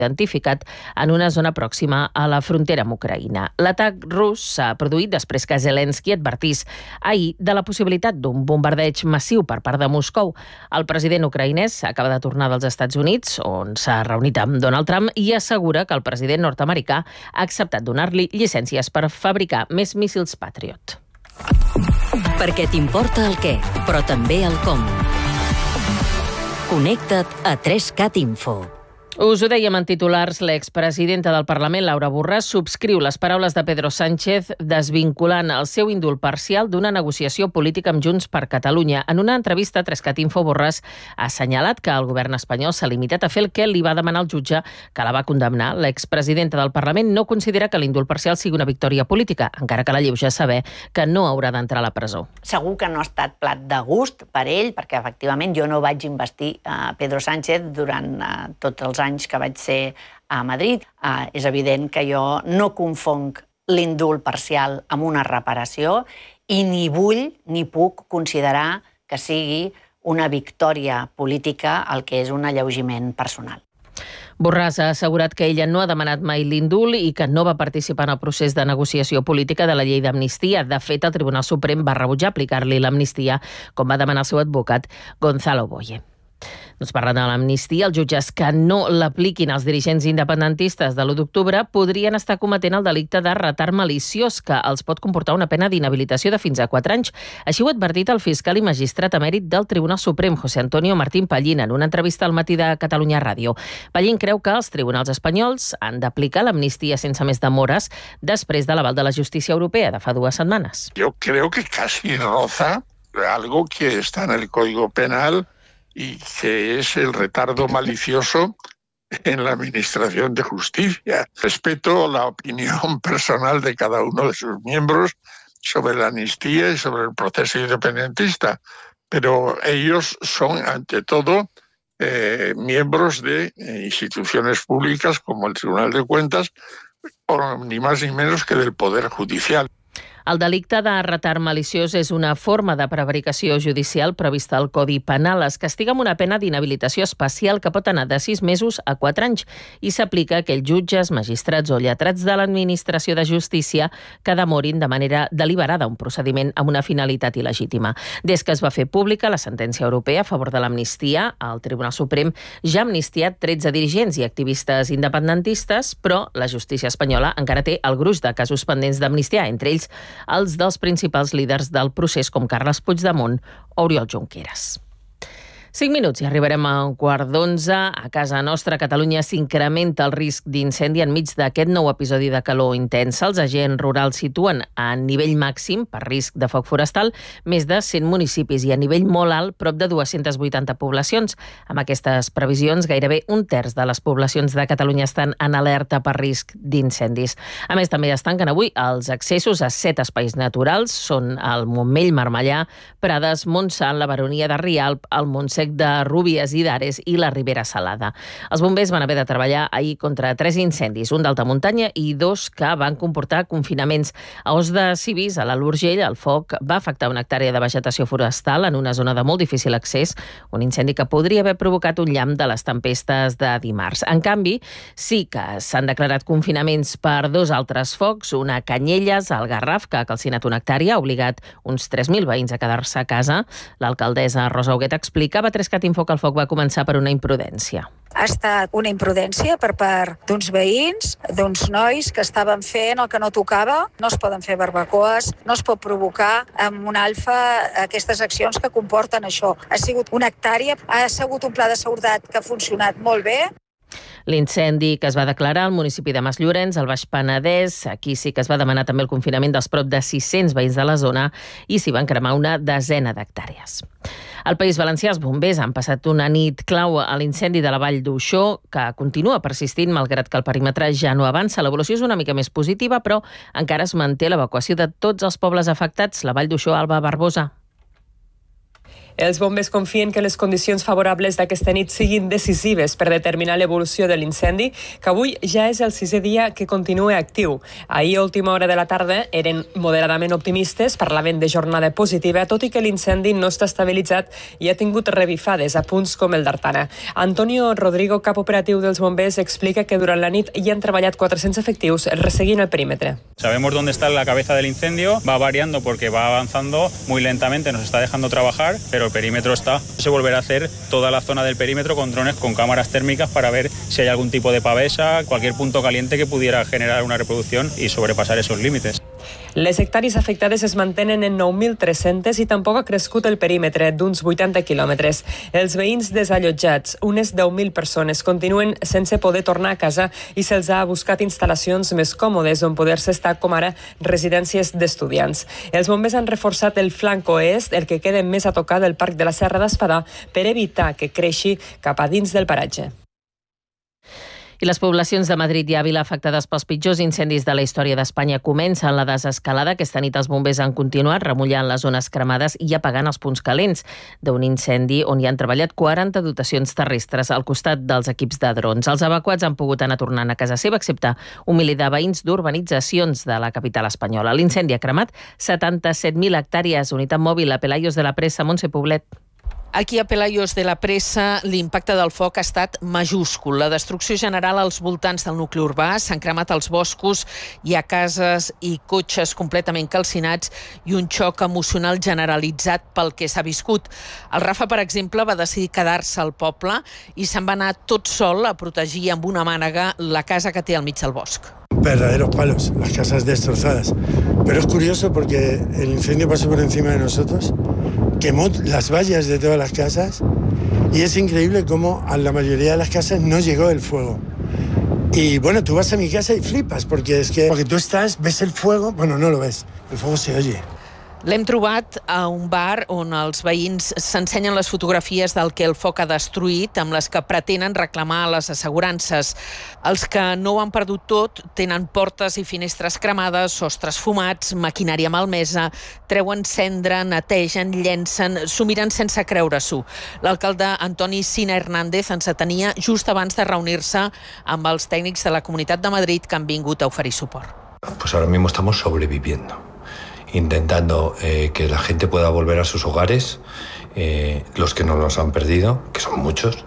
identificat en una zona pròxima a la frontera amb Ucraïna. L'atac rus s'ha produït després que Zelensky advertís ahir de la possibilitat d'un bombardeig massiu per part de Moscou. El president ucraïnès acaba de tornar dels Estats Units, on s'ha reunit amb Donald Trump, i assegura que el president nord-americà ha acceptat donar-li llicències per fabricar més míssils Patriot. Perquè t'importa el què, però també el com. Connecta't a 3cat Info. Us ho dèiem en titulars, l'expresidenta del Parlament, Laura Borràs, subscriu les paraules de Pedro Sánchez desvinculant el seu indult parcial d'una negociació política amb Junts per Catalunya. En una entrevista a 3cat Info, Borràs ha assenyalat que el govern espanyol s'ha limitat a fer el que li va demanar el jutge que la va condemnar. L'expresidenta del Parlament no considera que l'indult parcial sigui una victòria política, encara que l'alleuja saber que no haurà d'entrar a la presó. Segur que no ha estat plat de gust per ell, perquè efectivament jo no vaig investir Pedro Sánchez durant tots els anys que vaig ser a Madrid. És evident que jo no confonc l'indult parcial amb una reparació i ni vull ni puc considerar que sigui una victòria política el que és un alleugiment personal. Borràs ha assegurat que ella no ha demanat mai l'indult i que no va participar en el procés de negociació política de la llei d'amnistia. De fet, el Tribunal Suprem va rebutjar aplicar-li l'amnistia, com va demanar el seu advocat Gonzalo Boye. Doncs parlant de l'amnistia, els jutges que no l'apliquin als dirigents independentistes de l'1 d'octubre podrien estar cometent el delicte de retard maliciós, que els pot comportar una pena d'inhabilitació de fins a 4 anys. Així ho ha advertit el fiscal i magistrat emèrit del Tribunal Suprem, José Antonio Martín Pallín, en una entrevista al Matí de Catalunya Ràdio. Pallín creu que els tribunals espanyols han d'aplicar l'amnistia sense més demores després de l'aval de la justícia europea de fa 2 setmanes. Yo creo que casi roza algo que está en el Código Penal y que es el retardo malicioso en la administración de justicia. Respeto la opinión personal de cada uno de sus miembros sobre la amnistía y sobre el proceso independentista, pero ellos son, ante todo, miembros de instituciones públicas como el Tribunal de Cuentas, o ni más ni menos que del Poder Judicial. El delicte de retard maliciós és una forma de prevaricació judicial prevista al Codi Penal. Es castiga amb una pena d'inhabilitació especial que pot anar de 6 mesos a 4 anys i s'aplica a aquells jutges, magistrats o lletrats de l'administració de justícia que demorin de manera deliberada un procediment amb una finalitat il·legítima. Des que es va fer pública la sentència europea a favor de l'amnistia, el Tribunal Suprem ja ha amnistiat 13 dirigents i activistes independentistes, però la justícia espanyola encara té el gruix de casos pendents d'amnistiar, entre ells els dels principals líders del procés com Carles Puigdemont o Oriol Junqueras. 5 minuts i arribarem a 11:15. A casa nostra, a Catalunya, s'incrementa el risc d'incendi enmig d'aquest nou episodi de calor intensa. Els agents rurals situen a nivell màxim per risc de foc forestal més de 100 municipis i a nivell molt alt prop de 280 poblacions. Amb aquestes previsions, gairebé 1/3 de les poblacions de Catalunya estan en alerta per risc d'incendis. A més, també es tanquen avui els accessos a 7 espais naturals. Són el Montmell, Marmellà, Prades, Montsant, la Baronia de Rialp, el Montsec de Rúbies i d'Ares i la Ribera Salada. Els bombers van haver de treballar ahir contra 3 incendis, un d'alta muntanya i 2 que van comportar confinaments. A Os de Civís, a l'Alt Urgell, el foc va afectar una hectàrea de vegetació forestal en una zona de molt difícil accés, un incendi que podria haver provocat un llamp de les tempestes de dimarts. En canvi, sí que s'han declarat confinaments per 2 altres focs, una a Canyelles, al Garraf, que ha calcinat una hectàrea, ha obligat uns 3.000 veïns a quedar-se a casa. L'alcaldessa Rosa Huguet explicava a 3cat Info que el foc va començar per una imprudència. Ha estat una imprudència per part d'uns veïns, d'uns nois que estaven fent el que no tocava. No es poden fer barbacoes, no es pot provocar amb un alfa aquestes accions que comporten això. Ha sigut una hectàrea, ha sigut un pla de seguretat que ha funcionat molt bé. L'incendi que es va declarar al municipi de Masllorens, al Baix Penedès, aquí sí que es va demanar també el confinament dels prop de 600 veïns de la zona i s'hi van cremar una desena d'hectàrees. Al País Valencià, els bombers han passat una nit clau a l'incendi de la Vall d'Uixó, que continua persistint malgrat que el perímetre ja no avança. L'evolució és una mica més positiva, però encara es manté l'evacuació de tots els pobles afectats. La Vall d'Uixó, Alba Barbosa. Els bombers confien que les condicions favorables d'aquesta nit siguin decisives per determinar l'evolució de l'incendi, que avui ja és el 6è dia que continua actiu. Ahir, a última hora de la tarda, eren moderadament optimistes, parlaven de jornada positiva, tot i que l'incendi no està estabilitzat i ha tingut revifades a punts com el d'Artana. Antonio Rodrigo, cap operatiu dels bombers, explica que durant la nit hi han treballat 400 efectius resseguint el perímetre. Sabemos dónde está la cabeza del incendio, va variando porque va avanzando muy lentamente, nos está dejando trabajar, pero el perímetro está. Se volverá a hacer toda la zona del perímetro con drones con cámaras térmicas para ver si hay algún tipo de pavesa, cualquier punto caliente que pudiera generar una reproducción y sobrepasar esos límites. Les hectàrees afectades es mantenen en 9.300 i tampoc ha crescut el perímetre d'uns 80 quilòmetres. Els veïns desallotjats, unes 10.000 persones, continuen sense poder tornar a casa i se'ls ha buscat instal·lacions més còmodes on poder-se estar, com ara residències d'estudiants. Els bombers han reforçat el flanc oest, el que queda més a tocar del Parc de la Serra d'Espadà, per evitar que creixi cap a dins del paratge. I les poblacions de Madrid i Àvila afectades pels pitjors incendis de la història d'Espanya comencen la desescalada. Aquesta nit els bombers han continuat remullant les zones cremades i apagant els punts calents d'un incendi on hi han treballat 40 dotacions terrestres al costat dels equips de drons. Els evacuats han pogut anar tornant a casa seva, excepte un miler de veïns d'urbanitzacions de la capital espanyola. L'incendi ha cremat 77.000 hectàrees. Unitat mòbil a Pelayos de la Pressa, Montse Poblet. Aquí a Pelayos de la Pressa l'impacte del foc ha estat majúscul. La destrucció general als voltants del nucli urbà, s'han cremat els boscos, hi ha cases i cotxes completament calcinats i un xoc emocional generalitzat pel que s'ha viscut. El Rafa, per exemple, va decidir quedar-se al poble i se'n va anar tot sol a protegir amb una mànega la casa que té al mig del bosc. Verdaderos palos, las casas destrozadas. Pero es curioso porque el incendio pasó por encima de nosotros, quemó las vallas de todas las casas y es increíble cómo a la mayoría de las casas no llegó el fuego. Y bueno, tú vas a mi casa y flipas porque tú estás, ves el fuego, bueno, no lo ves, el fuego se oye. L'hem trobat a un bar on els veïns s'ensenyen les fotografies del que el foc ha destruït, amb les que pretenen reclamar les assegurances. Els que no ho han perdut tot tenen portes i finestres cremades, sostres fumats, maquinària malmesa, treuen cendra, netegen, llencen, s'ho miren sense creure-s'ho. L'alcalde Antoni Sina Hernández ens atenia just abans de reunir-se amb els tècnics de la Comunitat de Madrid que han vingut a oferir suport. Pues ahora mismo estamos sobreviviendo, intentando que la gente pueda volver a sus hogares, los que no los han perdido, que son muchos,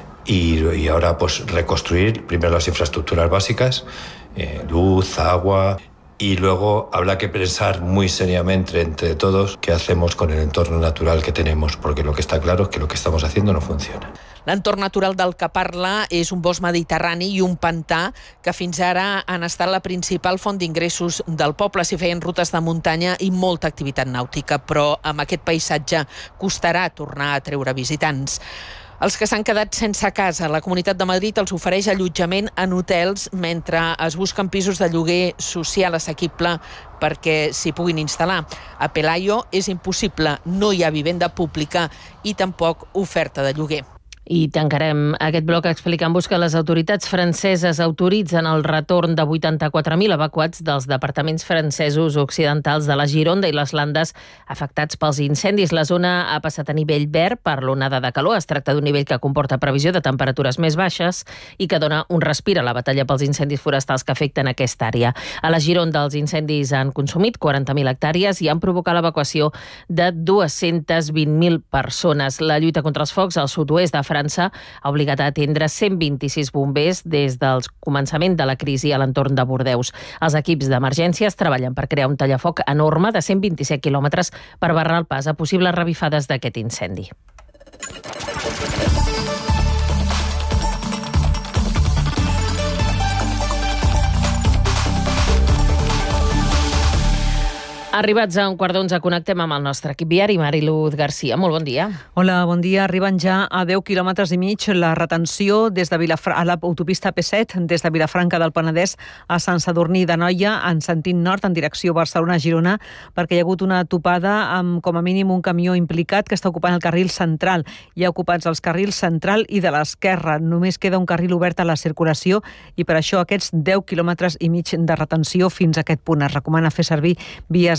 y ahora pues reconstruir primero las infraestructuras básicas, luz, agua, y luego habrá que pensar muy seriamente entre todos qué hacemos con el entorno natural que tenemos, porque lo que está claro es que lo que estamos haciendo no funciona. L'entorn natural del que parla és un bosc mediterrani i un pantà que fins ara han estat la principal font d'ingressos del poble. S'hi feien rutes de muntanya i molta activitat nàutica, però amb aquest paisatge costarà tornar a treure visitants. Els que s'han quedat sense casa, la Comunitat de Madrid els ofereix allotjament en hotels mentre es busquen pisos de lloguer social assequible perquè s'hi puguin instal·lar. A Pelayo és impossible, no hi ha vivenda pública i tampoc oferta de lloguer. I tancarem aquest bloc explicant-vos que les autoritats franceses autoritzen el retorn de 84.000 evacuats dels departaments francesos occidentals de la Gironda i les Landes afectats pels incendis. La zona ha passat a nivell verd per l'onada de calor. Es tracta d'un nivell que comporta previsió de temperatures més baixes i que dona un respir a la batalla pels incendis forestals que afecten aquesta àrea. A la Gironda els incendis han consumit 40.000 hectàrees i han provocat l'evacuació de 220.000 persones. La lluita contra els focs al sud-oest de França ha obligat a atendre 126 bombers des del començament de la crisi a l'entorn de Bordeus. Els equips d'emergències treballen per crear un tallafoc enorme de 127 quilòmetres per barrar el pas a possibles revifades d'aquest incendi. Arribats a 11:15, connectem amb el nostre equip viari. Mariluz Garcia, molt bon dia. Hola, bon dia. Arriben ja a 10 quilòmetres i mig la retenció des de a l'autopista P7 des de Vilafranca del Penedès a Sant Sadurní d'Anoia en sentit nord en direcció Barcelona-Girona perquè hi ha hagut una topada amb com a mínim un camió implicat que està ocupant el carril central. Hi ha ocupats els carrils central i de l'esquerra. Només queda un carril obert a la circulació i per això aquests 10 quilòmetres i mig de retenció fins a aquest punt. Es recomana fer servir vies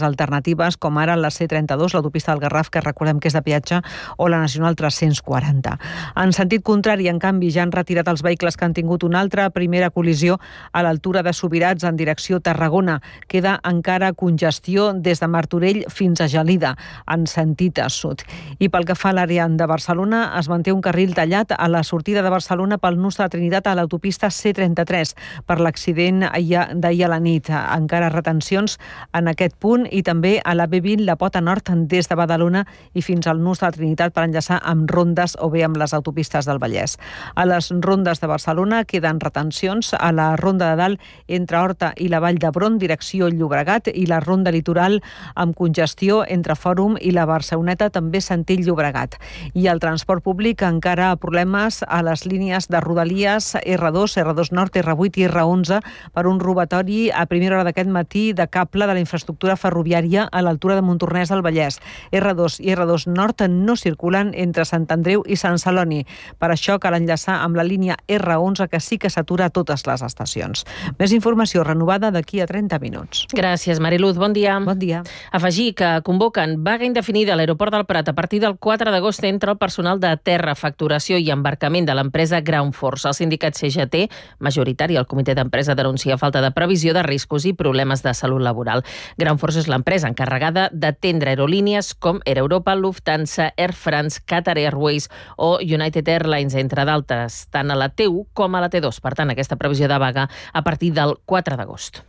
alternatives, com ara la C32, l'autopista del Garraf, que recordem que és de peatge, o la Nacional 340. En sentit contrari, en canvi, ja han retirat els vehicles que han tingut una altra primera col·lisió a l'altura de Subirats en direcció Tarragona. Queda encara congestió des de Martorell fins a Gelida, en sentit sud. I pel que fa a l'àrea de Barcelona, es manté un carril tallat a la sortida de Barcelona pel nus de la Trinitat a l'autopista C33 per l'accident d'ahir a la nit. Encara retencions en aquest punt i també a la B20, la Pota Nord, des de Badalona i fins al nus de la Trinitat per enllaçar amb rondes o bé amb les autopistes del Vallès. A les rondes de Barcelona queden retencions a la Ronda de Dalt entre Horta i la Vall d'Hebron, direcció Llobregat, i la Ronda Litoral amb congestió entre Fòrum i la Barceloneta, també sentit Llobregat. I el transport públic encara problemes a les línies de Rodalies R2, R2 Nord, R8 i R11 per un robatori a primera hora d'aquest matí de cable de la infraestructura ferroviària a l'altura de Montornès del Vallès. R2 i R2 Nord no circulen entre Sant Andreu i Sant Celoni. Per això cal enllaçar amb la línia R11, que sí que s'atura a totes les estacions. Més informació renovada d'aquí a 30 minuts. Gràcies, Mariluz. Bon dia. Bon dia. Afegir que convoquen vaga indefinida a l'aeroport del Prat a partir del 4 d'agost entre el personal de terra, facturació i embarcament de l'empresa Ground Force. El sindicat CGT, majoritari al comitè d'empresa, denuncia falta de previsió de riscos i problemes de salut laboral. Ground Force és l'empresa encarregada d'atendre aerolínies com Air Europa, Lufthansa, Air France, Qatar Airways o United Airlines, entre d'altres, tant a la T1 com a la T2. Per tant, aquesta previsió de vaga a partir del 4 d'agost.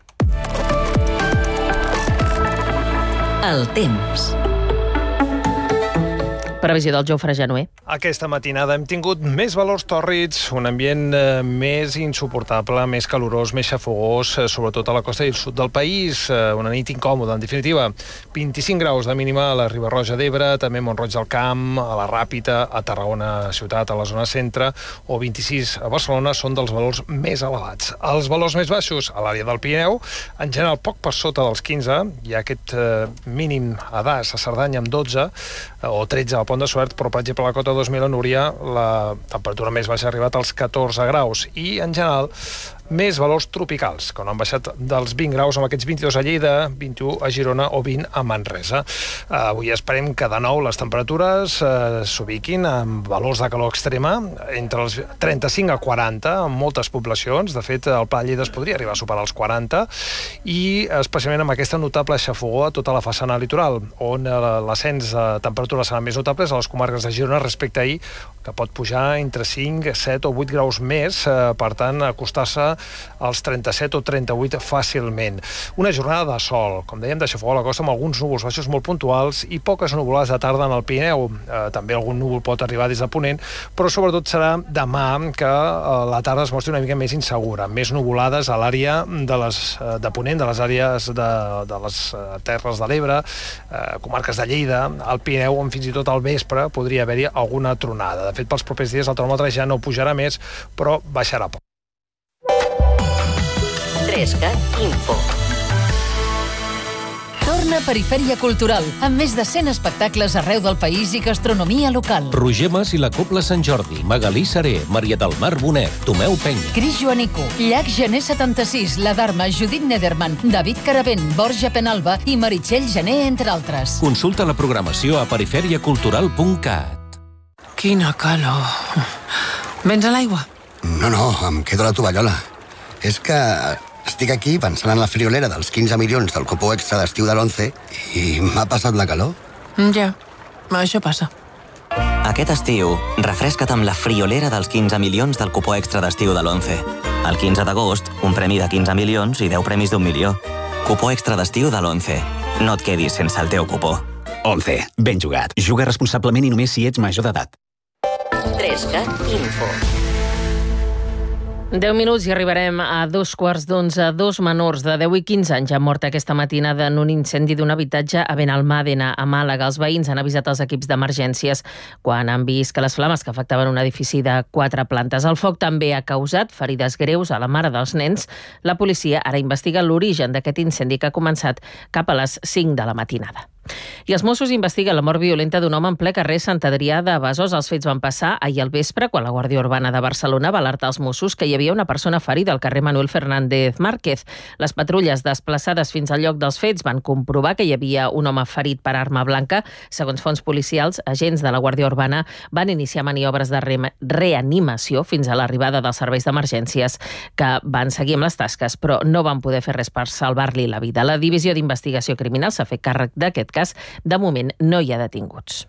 El temps. Previsió del Jofre Januer. Aquesta matinada hem tingut més valors tòrrids, un ambient més insuportable, més calorós, més xafogós, sobretot a la costa i el sud del país. Una nit incòmoda, en definitiva. 25 graus de mínima a la Riba-roja d'Ebre, també a Mont-roig del Camp, a la Ràpita, a Tarragona ciutat, a la zona centre, o 26 a Barcelona, són dels valors més elevats. Els valors més baixos a l'àrea del Pirineu, en general poc per sota dels 15, hi ha aquest mínim a Das, a Cerdanya, amb 12, o 13 al Pont de Suert, però per exemple a la Cota 2000 a Núria la temperatura més baixa ha arribat als 14 graus i en general més valors tropicals, que no han baixat dels 20 graus amb aquests 22 a Lleida, 21 a Girona o 20 a Manresa. Avui esperem que de nou les temperatures s'ubiquin amb valors de calor extrema entre els 35 a 40 en moltes poblacions. De fet, el Pla de Lleida es podria arribar a superar els 40 i especialment amb aquesta notable xafogó a tota la façana litoral, on l'ascens de temperatures serà més notables a les comarques de Girona respecte a ahir, que pot pujar entre 5, 7 o 8 graus més, per tant, acostar-se als 37 o 38 fàcilment. Una jornada de sol, com dèiem, de xafogó a la costa, amb alguns núvols baixos molt puntuals i poques nuvolades de tarda en el Pirineu. També algun núvol pot arribar des de Ponent, però sobretot serà demà que la tarda es mostri una mica més insegura, més nuvolades a l'àrea de Ponent, de les àrees de les Terres de l'Ebre, comarques de Lleida, al Pirineu, on fins i tot al vespre podria haver-hi alguna tronada. De fet, pels propers dies el termòmetre ja no pujarà més, però baixarà poc. 3CAT Info. Torna Perifèria Cultural, amb més de 100 espectacles arreu del país i gastronomia local. Roger Mas i la Cobla Sant Jordi, Magalí Saré, Maria del Mar Bonet, Tomeu Peny. Cris Joanico, Llac Gener 76, La Dharma, Judit Nederman, David Caravent, Borja Penalba i Meritxell Gené, entre altres. Consulta la programació a periferiacultural.cat. Quina calor. Vens a l'aigua? No, em quedo a la tovallola. És que estic aquí pensant en la friolera dels 15 milions del cupó extra d'estiu de l'11 i m'ha passat la calor. Ja, això passa. Aquest estiu, refresca't amb la friolera dels 15 milions del cupó extra d'estiu de l'11. El 15 d'agost, un premi de 15 milions i 10 premis d'1 milió. Cupó extra d'estiu de l'11. No et quedis sense el teu cupó. 11. Ben jugat. Juga responsablement i només si ets major d'edat. 3CAT Info. 10 minuts i arribarem a 11:15. 2 menors de 10 i 15 anys han mort aquesta matinada en un incendi d'un habitatge a Benalmàdena, a Màlaga. Els veïns han avisat els equips d'emergències quan han vist que les flames que afectaven un edifici de 4 plantes. El foc també ha causat ferides greus a la mare dels nens. La policia ara investiga l'origen d'aquest incendi que ha començat cap a les 5 de la matinada. I els Mossos investiguen la mort violenta d'un home en ple carrer Sant Adrià de Besòs. Els fets van passar ahir al vespre, quan la Guàrdia Urbana de Barcelona va alertar els Mossos que hi havia una persona ferida al carrer Manuel Fernández Márquez. Les patrulles desplaçades fins al lloc dels fets van comprovar que hi havia un home ferit per arma blanca. Segons fonts policials, agents de la Guàrdia Urbana van iniciar maniobres de reanimació fins a l'arribada dels serveis d'emergències, que van seguir amb les tasques, però no van poder fer res per salvar-li la vida. La Divisió d'Investigació Criminal s'ha fet càrrec d'aquest cas. De moment no hi ha detinguts.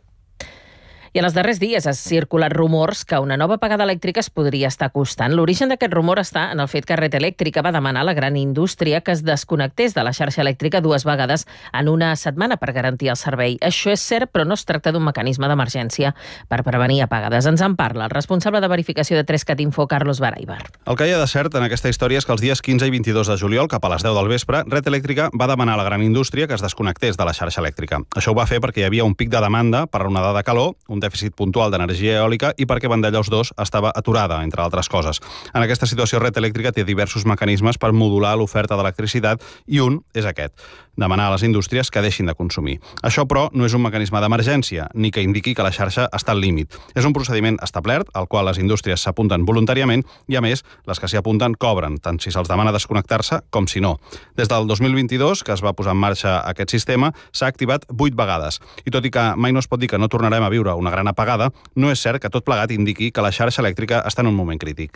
I en els darrers dies ha circulat rumors que una nova apagada elèctrica es podria estar acostant. L'origen d'aquest rumor està en el fet que Red Eléctrica va demanar a la gran indústria que es desconnectés de la xarxa elèctrica 2 vegades en una setmana per garantir el servei. Això és cert, però no es tracta d'un mecanisme d'emergència per prevenir apagades. Ens en parla el responsable de verificació de 3cat Info, Carlos Baraibar. El que hi ha de cert en aquesta història és que els dies 15 i 22 de juliol, cap a les 10 del vespre, Red Eléctrica va demanar a la gran indústria que es desconnectés de la xarxa elèctrica. Això ho va fer perquè hi havia un pic de demanda per onada de calor, un dèficit puntual d'energia eòlica i perquè Vandellòs 2 estava aturada, entre altres coses. En aquesta situació, Red Eléctrica té diversos mecanismes per modular l'oferta d'electricitat i un és aquest, demanar a les indústries que deixin de consumir. Això, però, no és un mecanisme d'emergència, ni que indiqui que la xarxa està al límit. És un procediment establert, al qual les indústries s'apunten voluntàriament i, a més, les que s'hi apunten cobren, tant si se'ls demana desconnectar-se com si no. Des del 2022, que es va posar en marxa aquest sistema, s'ha activat 8 vegades. I tot i que mai no es pot dir que no tornarem a viure una gran apagada, no és cert que tot plegat indiqui que la xarxa elèctrica està en un moment crític.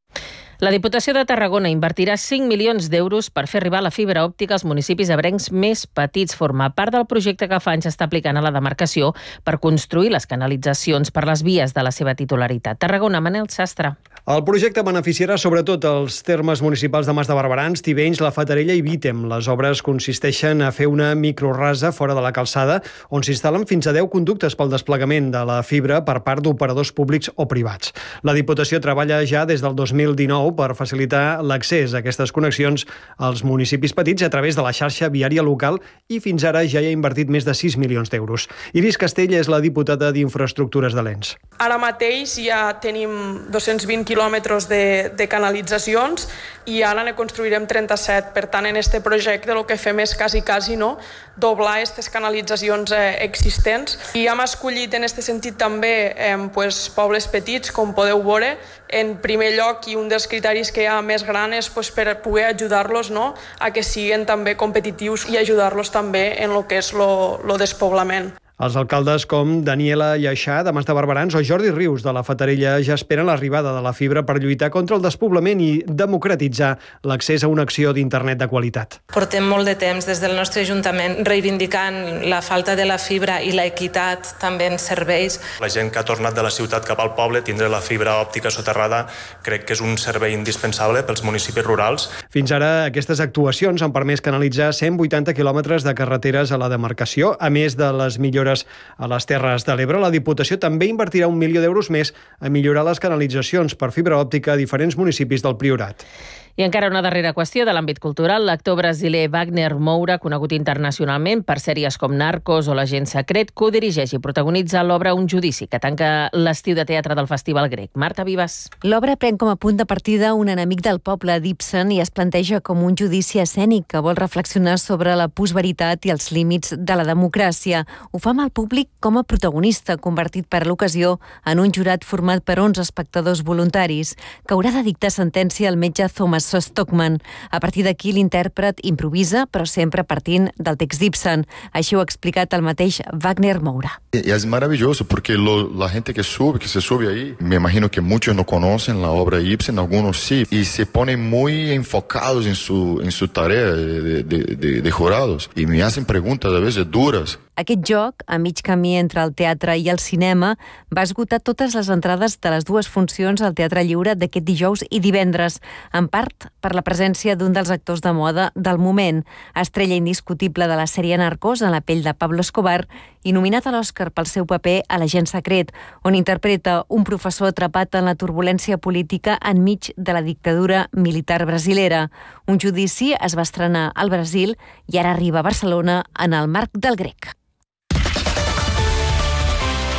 La Diputació de Tarragona invertirà 5 milions d'euros per fer arribar la fibra òptica als municipis ebrencs més petits. Forma part del projecte que fa anys està aplicant a la demarcació per construir les canalitzacions per les vies de la seva titularitat. Tarragona, Manel Sastre. El projecte beneficiarà sobretot els termes municipals de Mas de Barberans, Tivenys, La Fatarella i Vítem. Les obres consisteixen a fer una microrasa fora de la calçada on s'instal·len fins a 10 conductes pel desplegament de la fibra per part d'operadors públics o privats. La Diputació treballa ja des del 2019 per facilitar l'accés a aquestes connexions als municipis petits a través de la xarxa viària local i fins ara ja hi ha invertit més de 6 milions d'euros. Iris Castell és la diputada d'Infraestructures de l'ENS. Ara mateix ja tenim 220 quilòmetres de canalitzacions i ara ne construirem 37. Per tant, en aquest projecte el que fem és quasi doblar aquestes canalitzacions existents. I hem escollit en aquest sentit també pobles petits, com podeu veure. En primer lloc, i un dels criteris que hi ha més gran és per poder ajudar-los a que siguin també competitius i ajudar-los també en el que és el despoblament. Els alcaldes com Daniela Lleixà, de Mas de Barberans, o Jordi Rius, de La Fatarella, ja esperen l'arribada de la fibra per lluitar contra el despoblament i democratitzar l'accés a una acció d'internet de qualitat. Portem molt de temps des del nostre Ajuntament reivindicant la falta de la fibra i l'equitat també en serveis. La gent que ha tornat de la ciutat cap al poble, tindre la fibra òptica soterrada, crec que és un servei indispensable pels municipis rurals. Fins ara, aquestes actuacions han permès canalitzar 180 quilòmetres de carreteres a la demarcació, a més de les millores a les Terres de l'Ebre. La Diputació també invertirà 1 milió d'euros més a millorar les canalitzacions per fibra òptica a diferents municipis del Priorat. I encara una darrera qüestió de l'àmbit cultural. L'actor brasiler Wagner Moura, conegut internacionalment per sèries com Narcos o L'agent secret, codirigeix i protagonitza l'obra Un judici, que tanca l'estiu de teatre del Festival Grec. Marta Vives. L'obra pren com a punt de partida un enemic del poble d'Ibsen i es planteja com un judici escènic que vol reflexionar sobre la postveritat i els límits de la democràcia. Ho fa amb el públic com a protagonista, convertit per l'ocasió en un jurat format per 11 espectadors voluntaris, que haurà de dictar sentència al metge Thomas Stockman. A partir d'aquí, l'intèrpret improvisa, però sempre partint del text d'Ibsen. Així ho ha explicat el mateix Wagner Moura. Y es maravilloso porque la gente que se sube ahí, me imagino que muchos no conocen la obra Ibsen, algunos sí, y se ponen muy enfocados en su tarea de jurados y me hacen preguntas a veces duras. Aquest joc, a mig camí entre el teatre i el cinema, va esgotar totes les entrades de les dues funcions al Teatre Lliure d'aquest dijous i divendres, en part per la presència d'un dels actors de moda del moment, estrella indiscutible de la sèrie Narcos en la pell de Pablo Escobar i nominat a l'Oscar pel seu paper a L'agent secret, on interpreta un professor atrapat en la turbulència política enmig de la dictadura militar brasilera. Un judici es va estrenar al Brasil i ara arriba a Barcelona en el marc del Grec.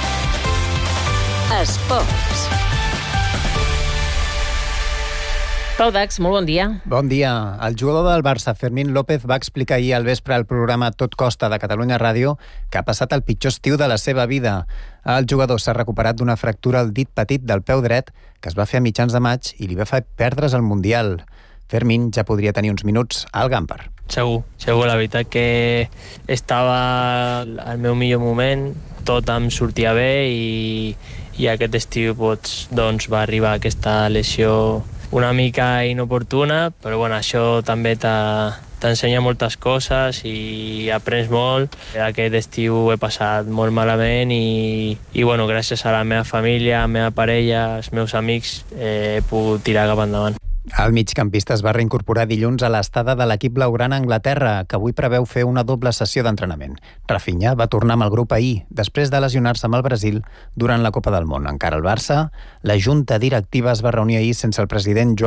Esports. Pau Dax, molt bon dia. Bon dia. El jugador del Barça, Fermín López, va explicar ahir al vespre al programa Tot Costa de Catalunya Ràdio que ha passat el pitjor estiu de la seva vida. El jugador s'ha recuperat d'una fractura al dit petit del peu dret que es va fer a mitjans de maig i li va fer perdre's el Mundial. Fermín ja podria tenir uns minuts al Gampar. Segur. La veritat que estava al meu millor moment, tot em sortia bé i aquest estiu doncs, va arribar aquesta lesió una mica inoportuna, però bueno, això també t'ensenya moltes coses i aprens molt. Aquest estiu he passat molt malament i bueno, gràcies a la meva família, a la meva parella, als meus amics, he pogut tirar cap endavant. El migcampista es va reincorporar dilluns a l'estada de l'equip blaugrana a Anglaterra, que avui preveu fer una doble sessió d'entrenament. Rafinha va tornar amb el grup ahir, després de lesionar-se amb el Brasil durant la Copa del Món. Encara al Barça, la junta directiva es va reunir ahir sense el president Joan